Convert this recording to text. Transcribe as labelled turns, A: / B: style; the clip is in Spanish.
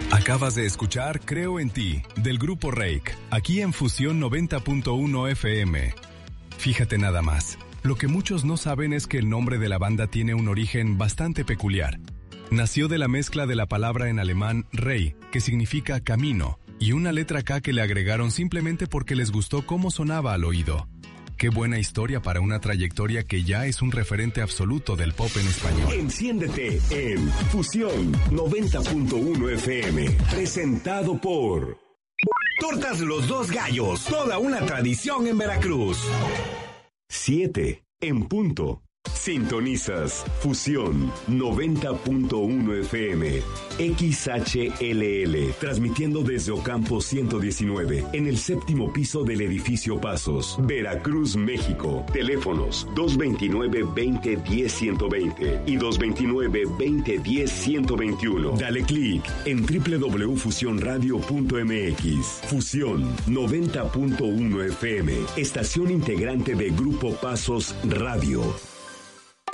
A: Acabas de escuchar Creo en ti, del Grupo Reik, aquí en Fusión 90.1 FM. Fíjate nada más, lo que muchos no saben es que el nombre de la banda tiene un origen bastante peculiar. Nació de la mezcla de la palabra en alemán Rey, que significa camino, y una letra K que le agregaron simplemente porque les gustó cómo sonaba al oído. Qué buena historia para una trayectoria que ya es un referente absoluto del pop en español.
B: Enciéndete en Fusión 90.1 FM, presentado por Tortas Los Dos Gallos, toda una tradición en Veracruz. 7 en punto. Sintonizas Fusión 90.1 FM, XHLL, transmitiendo desde Ocampo 119, en el 7º piso del edificio Pasos, Veracruz, México. Teléfonos 229-2010-120 y 229-2010-121. Dale clic en www.fusionradio.mx. Fusión 90.1 FM, estación integrante de Grupo Pasos Radio.